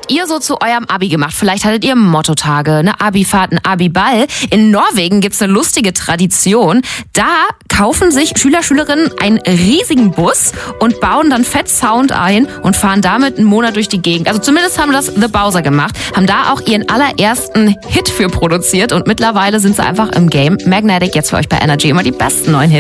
habt ihr so zu eurem Abi gemacht? Vielleicht hattet ihr Mottotage, eine Abifahrt, einen Abiball. In Norwegen gibt's eine lustige Tradition. Da kaufen sich Schüler, Schülerinnen einen riesigen Bus und bauen dann fett Sound ein und fahren damit einen Monat durch die Gegend. Also zumindest haben das The Bowser gemacht, haben da auch ihren allerersten Hit für produziert und mittlerweile sind sie einfach im Game. Magnetic jetzt für euch bei Energy, immer die besten neuen Hits.